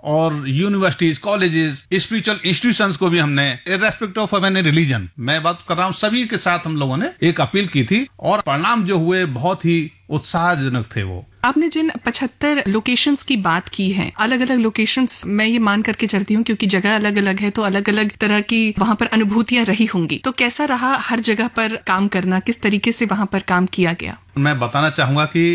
और universities, colleges, spiritual institutions को भी हमने इर्रेस्पेक्टिव ऑफ एनी रिलीजन, मैं बात कर रहा हूँ, सभी के साथ हम लोगों ने एक अपील की थी और परिणाम जो हुए बहुत ही उत्साहजनक थे। वो आपने जिन 75 लोकेशंस की बात की है, अलग अलग लोकेशंस, मैं ये मान करके चलती हूँ क्योंकि जगह अलग अलग है तो अलग अलग तरह की वहाँ पर अनुभूतियां रही होंगी, तो कैसा रहा हर जगह पर काम करना, किस तरीके से वहाँ पर काम किया गया? मैं बताना चाहूंगा कि